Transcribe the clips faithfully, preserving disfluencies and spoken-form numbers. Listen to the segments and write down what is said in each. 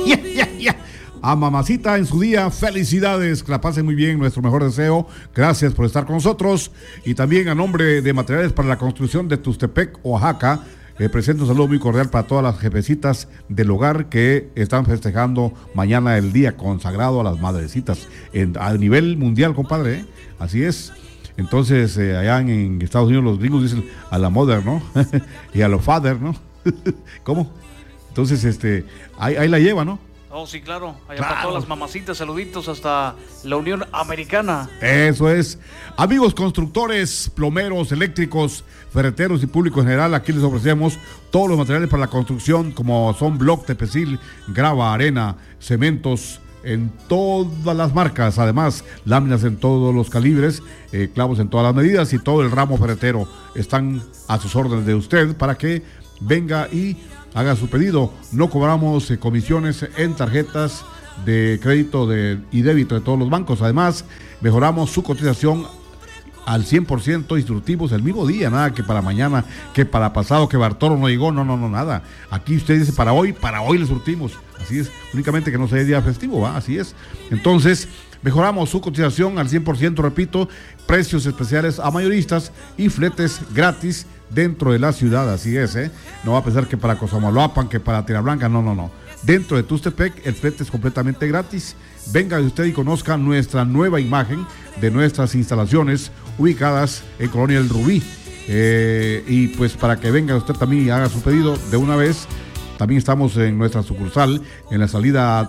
Yeah, yeah, yeah. A mamacita en su día, felicidades, que la pasen muy bien, nuestro mejor deseo, gracias por estar con nosotros. Y también a nombre de Materiales para la Construcción de Tuxtepec, Oaxaca, eh, presento un saludo muy cordial para todas las jefecitas del hogar que están festejando mañana el día consagrado a las madrecitas en, a nivel mundial, compadre, ¿eh? Así es. Entonces, eh, allá en, en Estados Unidos los gringos dicen a la mother, ¿no? Y a los father, ¿no? ¿Cómo? Entonces, este, ahí, ahí la lleva, ¿no? Oh, sí, claro. Allá Claro. para todas las mamacitas, saluditos hasta la Unión Americana. Eso es. Amigos constructores, plomeros, eléctricos, ferreteros y público en general, aquí les ofrecemos todos los materiales para la construcción, como son bloc, tepesil, grava, arena, cementos, en todas las marcas, además láminas en todos los calibres, eh, clavos en todas las medidas y todo el ramo ferretero están a sus órdenes de usted para que venga y haga su pedido. No cobramos eh, comisiones en tarjetas de crédito de, y débito de todos los bancos. Además, mejoramos su cotización al cien por ciento instructivos el mismo día, nada que para mañana, que para pasado, que Bartolo no llegó, no, no, no, nada. Aquí usted dice para hoy, para hoy le surtimos. Así es, únicamente que no sea día festivo, ¿va? Así es. Entonces, mejoramos su cotización al cien por ciento, repito, precios especiales a mayoristas y fletes gratis dentro de la ciudad, así es, ¿eh? No va a pensar que para Cosamaloapan, que para Tierra Blanca, no, no, no. Dentro de Tuxtepec, el flete es completamente gratis. Venga usted y conozca nuestra nueva imagen de nuestras instalaciones ubicadas en Colonia El Rubí. Eh, y pues para que venga usted también y haga su pedido de una vez, también estamos en nuestra sucursal, en la salida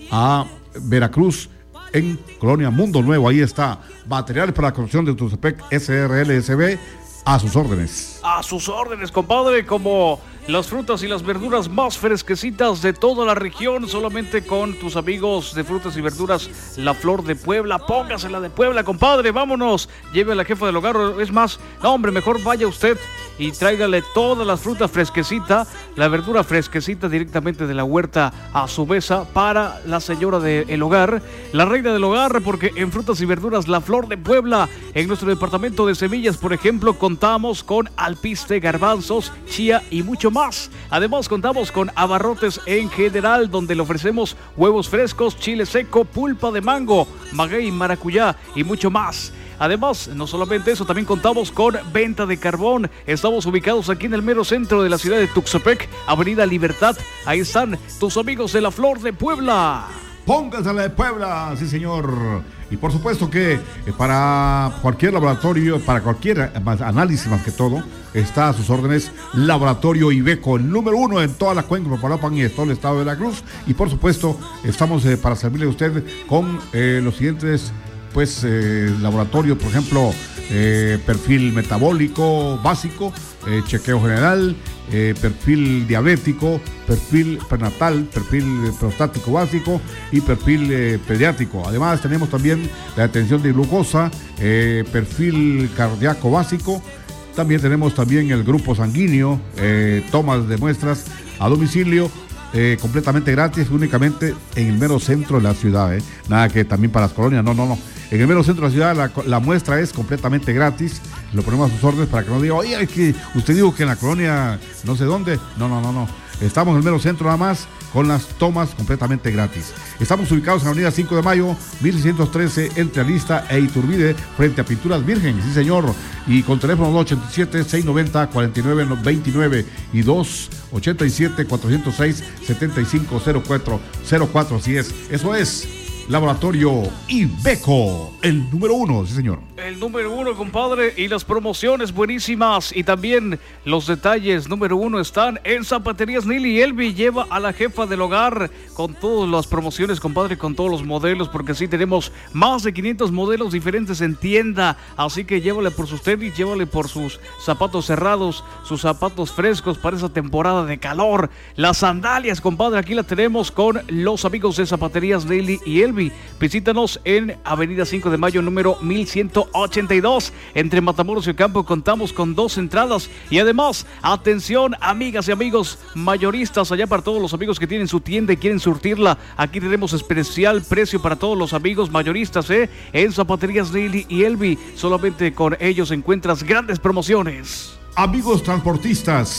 a Veracruz, en Colonia Mundo Nuevo. Ahí está, materiales para la construcción de Tuxtepec, S R L S B, a sus órdenes. A sus órdenes, compadre, como las frutas y las verduras más fresquecitas de toda la región, solamente con tus amigos de frutas y verduras La Flor de Puebla. Póngasela de Puebla, compadre, vámonos. Lleve a la jefa del hogar, es más, no, hombre, mejor vaya usted y tráigale todas las frutas fresquecitas, la verdura fresquecita directamente de la huerta a su mesa para la señora del hogar, la reina del hogar, porque en frutas y verduras La Flor de Puebla, en nuestro departamento de semillas, por ejemplo, contamos con alpiste, garbanzos, chía y mucho más. Además, contamos con abarrotes en general, donde le ofrecemos huevos frescos, chile seco, pulpa de mango, maguey, maracuyá y mucho más. Además, no solamente eso, también contamos con venta de carbón. Estamos ubicados aquí en el mero centro de la ciudad de Tuxtepec, Avenida Libertad. Ahí están tus amigos de La Flor de Puebla. Póngasela de Puebla, sí señor. Y por supuesto que eh, para cualquier laboratorio, para cualquier más, análisis más que todo, está a sus órdenes Laboratorio Ibeco, el número uno en toda la cuenca de Papaloapan y todo el estado de Veracruz. Y por supuesto, estamos eh, para servirle a usted con eh, los siguientes pues eh, laboratorios, por ejemplo, eh, perfil metabólico básico, eh, chequeo general, eh, perfil diabético, perfil prenatal, perfil prostático básico y perfil eh, pediátrico. Además tenemos también la detención de glucosa, eh, perfil cardíaco básico. También tenemos también el grupo sanguíneo, eh, tomas de muestras a domicilio, eh, completamente gratis, únicamente en el mero centro de la ciudad, eh. Nada que también para las colonias, no, no, no. En el mero centro de la ciudad la, la muestra es completamente gratis. Lo ponemos a sus órdenes para que no diga, oye, es que usted dijo que en la colonia no sé dónde. No, no, no, no. Estamos en el mero centro nada más, con las tomas completamente gratis. Estamos ubicados en la avenida cinco de mayo, mil seiscientos trece, entre Arista e Iturbide, frente a Pinturas Virgen, sí señor. Y con teléfono dos ochenta y siete, seiscientos noventa, cuarenta y nueve veintinueve y dos ochenta y siete, cuatrocientos seis, setenta y cinco cero cuatro cero cuatro, así es. Eso es Laboratorio Ibeco, el número uno, sí señor. El número uno, compadre, y las promociones buenísimas y también los detalles número uno están en Zapaterías Nili. Elvi lleva a la jefa del hogar con todas las promociones, compadre, con todos los modelos, porque sí tenemos más de quinientos modelos diferentes en tienda, así que llévale por sus tenis, llévale por sus zapatos cerrados, sus zapatos frescos para esa temporada de calor. Las sandalias, compadre, aquí la tenemos con los amigos de Zapaterías Nili y Elvi. Visítanos en Avenida cinco de mayo, número mil ciento ochenta y dos, entre Matamoros y Ocampo. Contamos con dos entradas y además, atención, amigas y amigos mayoristas, allá para todos los amigos que tienen su tienda y quieren surtirla, aquí tenemos especial precio para todos los amigos mayoristas, ¿eh? En Zapaterías Nili y Elvi, solamente con ellos encuentras grandes promociones. Amigos transportistas,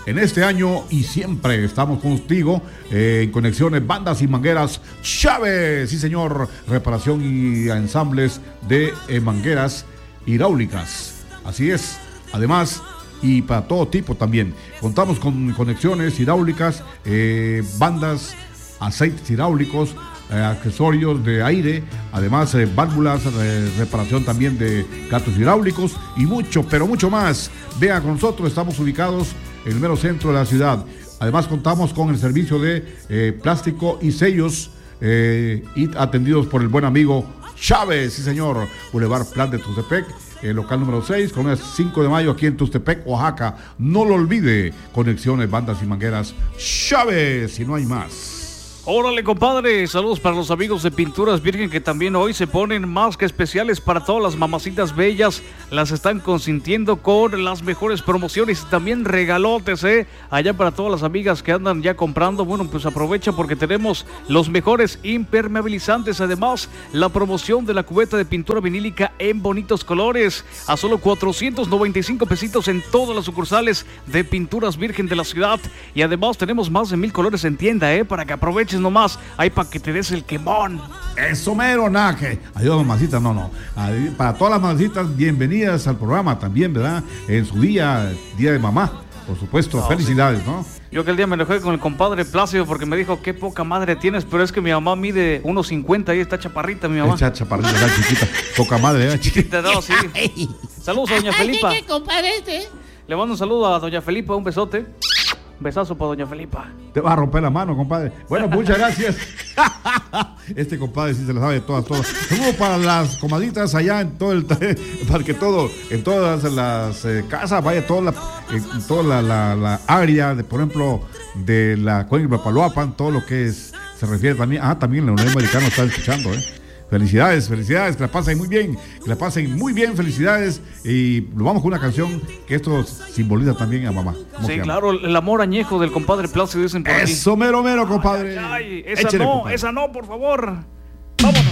en este año y siempre estamos contigo eh, en Conexiones Bandas y Mangueras Chávez. Sí, señor. Reparación y ensambles de eh, mangueras hidráulicas. Así es. Además, y para todo tipo también. Contamos con conexiones hidráulicas, eh, bandas, aceites hidráulicos, eh, accesorios de aire, además eh, válvulas, eh, reparación también de gatos hidráulicos y mucho, pero mucho más. Vea con nosotros, estamos ubicados en el mero centro de la ciudad. Además contamos con el servicio de eh, plástico y sellos eh, y atendidos por el buen amigo Chávez, sí señor, Boulevard Plan de Tustepec, el local número seis, con el cinco de mayo aquí en Tustepec, Oaxaca. No lo olvide, Conexiones, Bandas y Mangueras Chávez, y no hay más. Órale, compadre, saludos para los amigos de Pinturas Virgen que también hoy se ponen más que especiales para todas las mamacitas bellas, las están consintiendo con las mejores promociones y también regalotes, eh, allá para todas las amigas que andan ya comprando. Bueno, pues aprovecha porque tenemos los mejores impermeabilizantes, además la promoción de la cubeta de pintura vinílica en bonitos colores, a solo cuatrocientos noventa y cinco pesitos en todas las sucursales de Pinturas Virgen de la ciudad, y además tenemos más de mil colores en tienda, eh, para que aproveches nomás, ahí para que te des el quemón. Eso mero, nada, que adiós mamacitas, no, no. Adiós, para todas las mamacitas, bienvenidas al programa también, ¿verdad? En su día, día de mamá, por supuesto, no, felicidades, sí. ¿No? Yo aquel día me enojé con el compadre Plácido porque me dijo, qué poca madre tienes, pero es que mi mamá mide uno cincuenta y está chaparrita, mi mamá. Está chaparrita, está chiquita, poca madre, ¿eh? Chiquita, no, sí. Saludos a doña Felipa. ¿Qué, qué, compadre este? Le mando un saludo a doña Felipa, un besote. Besazo para doña Felipa. Te va a romper la mano, compadre. Bueno, muchas gracias. Este compadre sí se la sabe de todas, todas. Saludos para las comadritas allá en todo el, para que todo, en todas las eh, casas, vaya toda la, en toda la, la, la área, de, por ejemplo, de la Cuenca de Papaloapan, todo lo que es, se refiere también, ah, también la Unión Americana está escuchando, eh. Felicidades, felicidades, que la pasen muy bien, que la pasen muy bien, felicidades. Y nos vamos con una canción que esto simboliza también a mamá. Sí, claro, el amor añejo del compadre Plácido, dicen por aquí. Eso mero, mero, compadre. Ay, ay, esa Échale, no, compadre. Esa no, por favor. Vámonos.